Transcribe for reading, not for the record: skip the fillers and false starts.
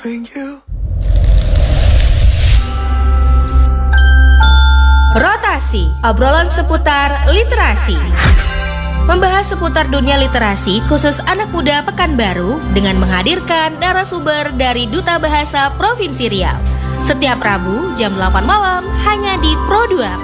Thank you. Rotasi, obrolan seputar literasi. Membahas seputar dunia literasi khusus anak muda Pekanbaru dengan menghadirkan narasumber dari Duta Bahasa Provinsi Riau. Setiap Rabu jam 8 malam hanya di Pro 2.